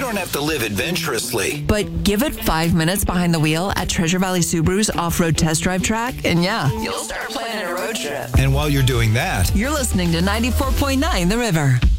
don't have to live adventurously. But give it 5 minutes behind the wheel at Treasure Valley Subaru's off-road test drive track, and yeah, you'll start planning a road trip. And while you're doing that, you're listening to 94.9 The River.